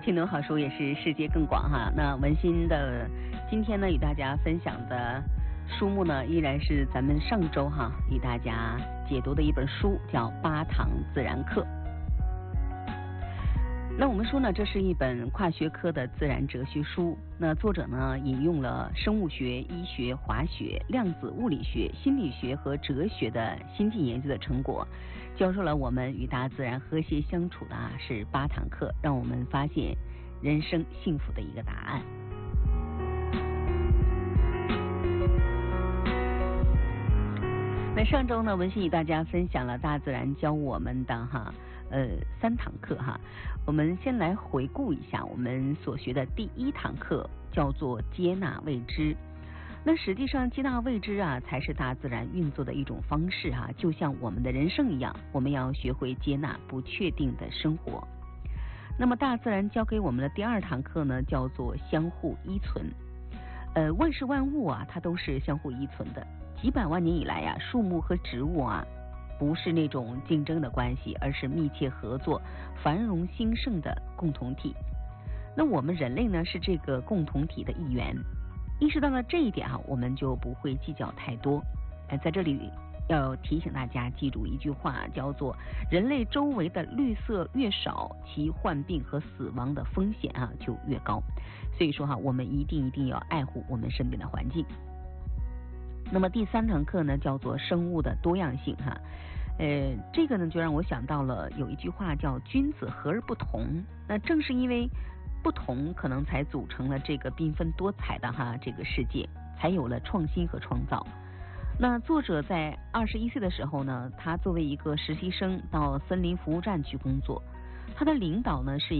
听懂好书也是世界更广哈。那文心的今天呢，与大家分享的书目呢，依然是咱们上周与大家解读的一本书，叫《八堂自然课》。那我们说呢，这是一本跨学科的自然哲学书。那作者呢，引用了生物学、医学、化学、量子物理学、心理学和哲学的新近研究的成果，教授了我们与大自然和谐相处的是8堂课，让我们发现人生幸福的一个答案。那上周呢，文心与大家分享了大自然教我们的3堂课我们先来回顾一下我们所学的第1堂课，叫做接纳未知。那实际上接纳未知才是大自然运作的一种方式就像我们的人生一样，我们要学会接纳不确定的生活。那么大自然教给我们的第2堂课呢，叫做相互依存。万事万物它都是相互依存的。几百万年以来树木和植物不是那种竞争的关系，而是密切合作、繁荣兴盛的共同体。那我们人类呢，是这个共同体的一员。意识到了这一点我们就不会计较太多。在这里要提醒大家记住一句话，叫做人类周围的绿色越少，其患病和死亡的风险就越高。所以说我们一定要爱护我们身边的环境。那么第3堂课呢，叫做生物的多样性这个呢就让我想到了有一句话叫君子和而不同。那正是因为不同，可能才组成了这个缤纷多彩的这个世界，才有了创新和创造。那作者在21岁的时候呢，他作为一个实习生到森林服务站去工作，他的领导呢是